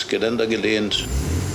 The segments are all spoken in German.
ans Geländer gelehnt.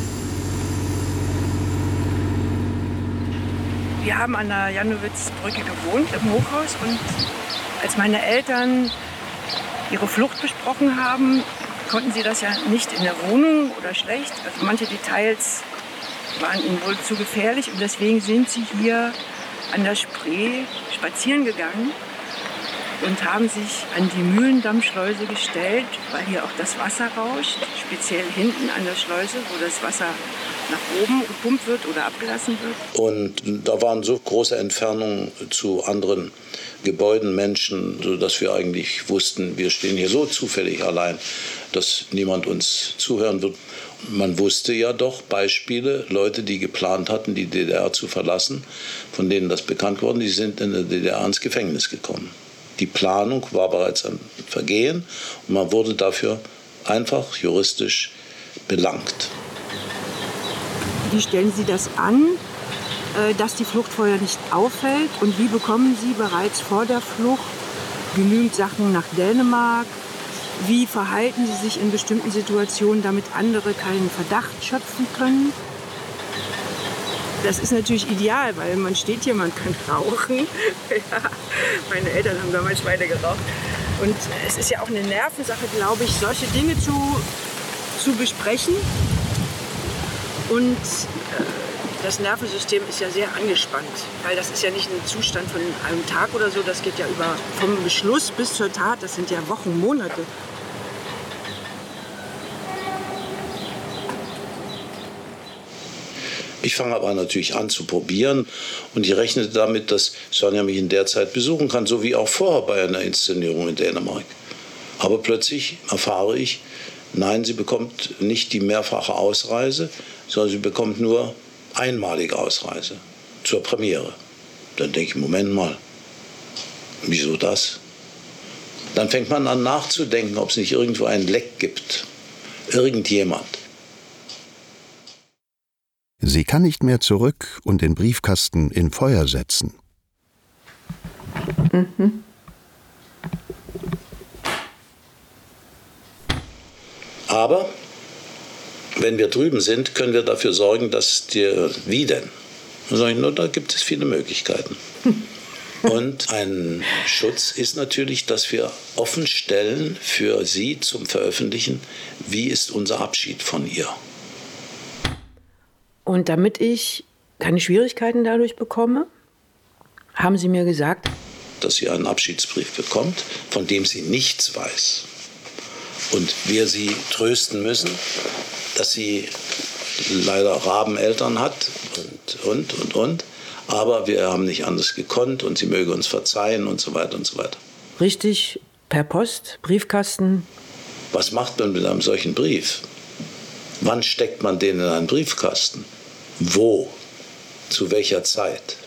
Wir haben an der Jannowitzbrücke gewohnt, im Hochhaus. Und als meine Eltern ihre Flucht besprochen haben, konnten sie das ja nicht in der Wohnung oder schlecht. Also manche Details waren ihnen wohl zu gefährlich. Und deswegen sind sie hier an der Spree spazieren gegangen und haben sich an die Mühlendammschleuse gestellt, weil hier auch das Wasser rauscht, speziell hinten an der Schleuse, wo das Wasser nach oben gepumpt wird oder abgelassen wird. Und da waren so große Entfernungen zu anderen Gebäuden, Menschen, sodass wir eigentlich wussten, wir stehen hier so zufällig allein, dass niemand uns zuhören wird. Man wusste ja doch Beispiele, Leute, die geplant hatten, die DDR zu verlassen, von denen das bekannt worden, die sind in der DDR ins Gefängnis gekommen. Die Planung war bereits ein Vergehen und man wurde dafür einfach juristisch belangt. Wie stellen Sie das an, dass die Flucht vorher nicht auffällt? Und wie bekommen Sie bereits vor der Flucht genügend Sachen nach Dänemark? Wie verhalten Sie sich in bestimmten Situationen, damit andere keinen Verdacht schöpfen können? Das ist natürlich ideal, weil man steht hier, man kann rauchen. Ja, meine Eltern haben damals beide geraucht. Und es ist ja auch eine Nervensache, glaube ich, solche Dinge zu besprechen. Und das Nervensystem ist ja sehr angespannt, weil das ist ja nicht ein Zustand von einem Tag oder so, das geht ja über vom Beschluss bis zur Tat, das sind ja Wochen, Monate. Ich fange aber natürlich an zu probieren und ich rechnete damit, dass Sonja mich in der Zeit besuchen kann, so wie auch vorher bei einer Inszenierung in Dänemark. Aber plötzlich erfahre ich, nein, sie bekommt nicht die mehrfache Ausreise, sondern sie bekommt nur einmalige Ausreise zur Premiere. Dann denke ich, Moment mal, wieso das? Dann fängt man an nachzudenken, ob es nicht irgendwo ein Leck gibt. Irgendjemand. Sie kann nicht mehr zurück und den Briefkasten in Feuer setzen. Mhm. Aber wenn wir drüben sind, können wir dafür sorgen, dass dir, wie denn? Dann sage ich, nur, da gibt es viele Möglichkeiten. Und ein Schutz ist natürlich, dass wir offen stellen für Sie zum Veröffentlichen, wie ist unser Abschied von ihr. Und damit ich keine Schwierigkeiten dadurch bekomme, haben Sie mir gesagt, dass sie einen Abschiedsbrief bekommt, von dem sie nichts weiß. Und wir sie trösten müssen, dass sie leider Rabeneltern hat und. Aber wir haben nicht anders gekonnt und sie möge uns verzeihen und so weiter und so weiter. Richtig, per Post, Briefkasten. Was macht man mit einem solchen Brief? Wann steckt man den in einen Briefkasten? Wo? Zu welcher Zeit?